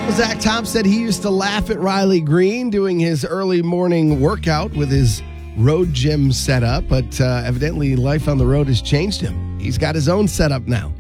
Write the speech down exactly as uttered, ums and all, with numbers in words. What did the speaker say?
Zach Tom said he used to laugh at Riley Green doing his early morning workout with his road gym setup, but uh, evidently life on the road has changed him. He's got his own setup now.